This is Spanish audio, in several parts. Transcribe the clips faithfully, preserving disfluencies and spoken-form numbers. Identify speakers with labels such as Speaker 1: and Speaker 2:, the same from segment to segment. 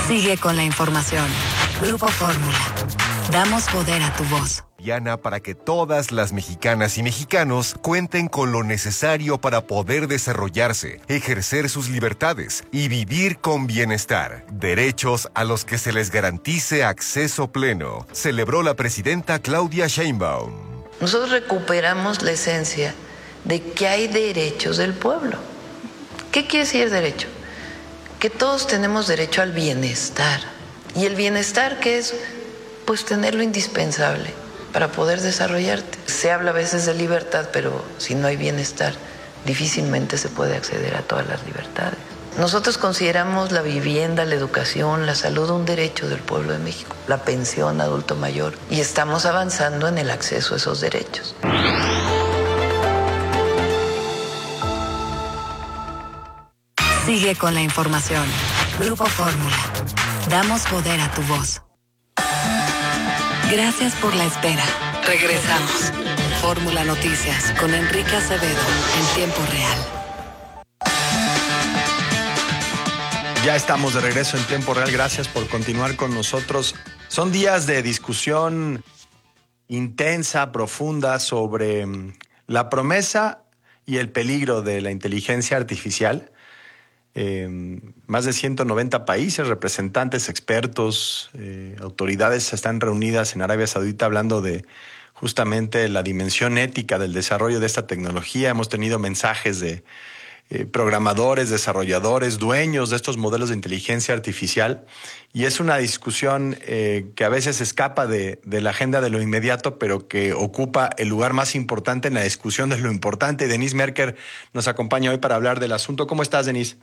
Speaker 1: Sigue con la información. Grupo Fórmula. Damos poder a tu voz.
Speaker 2: Diana, para que todas las mexicanas y mexicanos cuenten con lo necesario para poder desarrollarse, ejercer sus libertades y vivir con bienestar. Derechos a los que se les garantice acceso pleno, celebró la presidenta Claudia Sheinbaum.
Speaker 3: Nosotros recuperamos la esencia de que hay derechos del pueblo. ¿Qué quiere decir derecho? Que todos tenemos derecho al bienestar. ¿Y el bienestar qué es? Pues tener lo indispensable para poder desarrollarte. Se habla a veces de libertad, pero si no hay bienestar, difícilmente se puede acceder a todas las libertades. Nosotros consideramos la vivienda, la educación, la salud un derecho del pueblo de México, la pensión adulto mayor, y estamos avanzando en el acceso a esos derechos.
Speaker 1: Sigue con la información. Grupo Fórmula. Damos poder a tu voz. Gracias por la espera. Regresamos. Fórmula Noticias con Enrique Acevedo en tiempo real.
Speaker 4: Ya estamos de regreso en tiempo real. Gracias por continuar con nosotros. Son días de discusión intensa, profunda sobre la promesa y el peligro de la inteligencia artificial. Eh, más de ciento noventa países, representantes, expertos, eh, autoridades están reunidas en Arabia Saudita hablando de justamente la dimensión ética del desarrollo de esta tecnología. Hemos tenido mensajes de eh, programadores, desarrolladores, dueños de estos modelos de inteligencia artificial, y es una discusión eh, que a veces escapa de, de la agenda de lo inmediato, pero que ocupa el lugar más importante en la discusión de lo importante. Denise Merker nos acompaña hoy para hablar del asunto. ¿Cómo estás, Denise?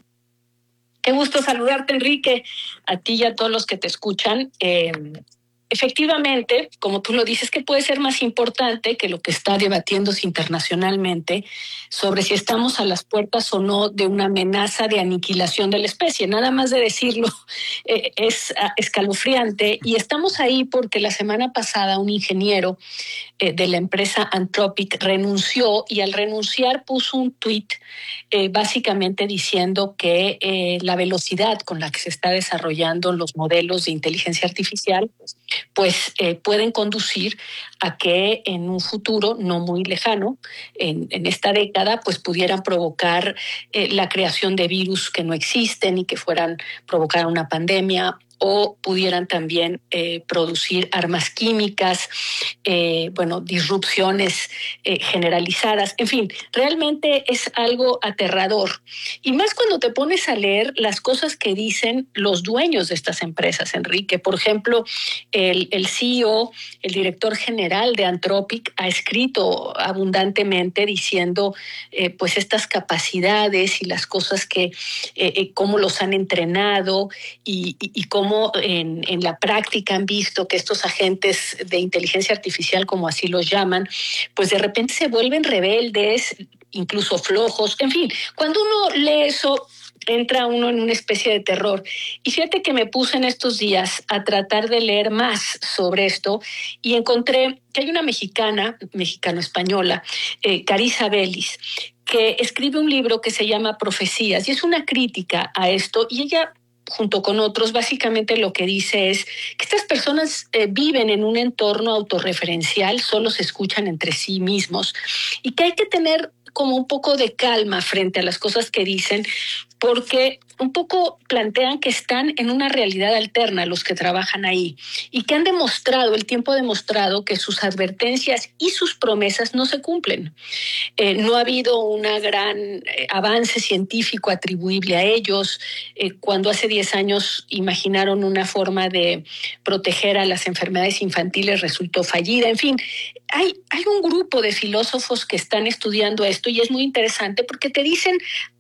Speaker 5: Qué gusto saludarte, Enrique, a ti y a todos los que te escuchan. Eh, efectivamente, como tú lo dices, que puede ser más importante que lo que está debatiéndose internacionalmente sobre si estamos a las puertas o no de una amenaza de aniquilación de la especie. Nada más de decirlo eh, es escalofriante, y estamos ahí porque la semana pasada un ingeniero eh, de la empresa Anthropic renunció, y al renunciar puso un tuit eh, básicamente diciendo que eh, la velocidad con la que se está desarrollando los modelos de inteligencia artificial pues eh, pueden conducir a que en un futuro no muy lejano, en, en esta década, pues pudieran provocar eh, la creación de virus que no existen y que fueran provocar una pandemia, o pudieran también eh, producir armas químicas, eh, bueno, disrupciones eh, generalizadas. En fin, realmente es algo aterrador. Y más cuando te pones a leer las cosas que dicen los dueños de estas empresas, Enrique. Por ejemplo, el, el C E O, el director general de Anthropic, ha escrito abundantemente diciendo eh, pues estas capacidades y las cosas que, eh, cómo los han entrenado y, y, y cómo En, en la práctica han visto que estos agentes de inteligencia artificial, como así los llaman, pues de repente se vuelven rebeldes, incluso flojos. En fin, cuando uno lee eso, entra uno en una especie de terror. Y fíjate que me puse en estos días a tratar de leer más sobre esto, y encontré que hay una mexicana, mexicano-española, eh, Carissa Bellis, que escribe un libro que se llama Profecías, y es una crítica a esto, y ella, junto con otros, básicamente lo que dice es que estas personas eh, viven en un entorno autorreferencial, solo se escuchan entre sí mismos, y que hay que tener como un poco de calma frente a las cosas que dicen, porque un poco plantean que están en una realidad alterna los que trabajan ahí, y que han demostrado, el tiempo ha demostrado que sus advertencias y sus promesas no se cumplen. Eh, no ha habido un gran eh, avance científico atribuible a ellos. Eh, cuando hace diez años imaginaron una forma de proteger a las enfermedades infantiles, resultó fallida. En fin, hay, hay un grupo de filósofos que están estudiando esto, y es muy interesante porque te dicen: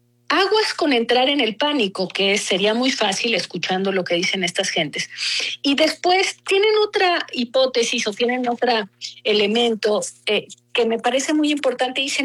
Speaker 5: aguas con entrar en el pánico, que sería muy fácil escuchando lo que dicen estas gentes. Y después tienen otra hipótesis o tienen otro elemento eh, que me parece muy importante. Dicen: